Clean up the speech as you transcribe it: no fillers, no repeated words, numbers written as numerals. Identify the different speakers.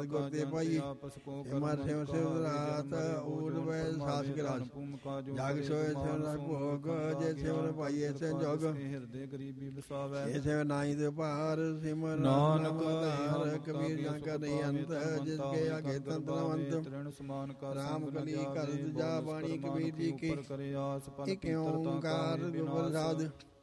Speaker 1: ਸਤਿ ਗੁਰ ਤੇ ਪਾਈਏ ਸਿਮਰ ਸਿਮ ਸਿਮ ਰਾਤ ਊੜ ਵੈ ਸਾਸ ਕੇ ਰਾਜ ਜਾਗ ਸੋਏ ਸਿਮਰ ਭੋਗ ਜੇ ਸਿਮਰ ਪਾਈਏ ਸੰਜੋਗ
Speaker 2: ਹਿਰਦੇ ਗਰੀਬੀ ਵਸਾਵੈ
Speaker 1: ਇਹ ਸਿਮਰ ਨਾਹੀ ਦੇ ਭਾਰ ਸਿਮਰ
Speaker 2: ਨਾਨਕ
Speaker 1: ਧਾਰ ਕਬੀਰ ਜਾਂ ਕਾ ਨਹੀਂ ਅੰਤ ਜਿਸ ਕੇ ਆਗੇ ਤੰਤਰਵੰਤ
Speaker 2: ਤ੍ਰਿਣ ਸਮਾਨ ਕਾ
Speaker 1: ਰਾਮ ਕਲੀ ਘਰ ਜਾ ਬਾਣੀ ਕਬੀਰ ਜੀ ਕੀ
Speaker 2: ਕਰੇ ਆਸ ਪਰ
Speaker 1: ਇਕ ਓੰਕਾਰ ਗੁਰ ਪ੍ਰਸਾਦ